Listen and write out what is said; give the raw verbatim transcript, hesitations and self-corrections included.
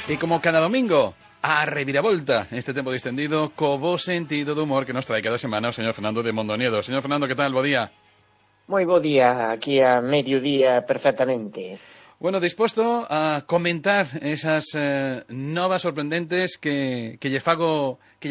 E como cada domingo, a reviravolta, este tempo distendido, co bo sentido do humor que nos trae cada semana o señor Fernando de Mondoniedo. Señor Fernando, que tal? Bo día. Moi bo día, aquí a mediodía perfectamente. Bueno, dispuesto a comentar esas eh, novas sorprendentes que, que lle fago... Que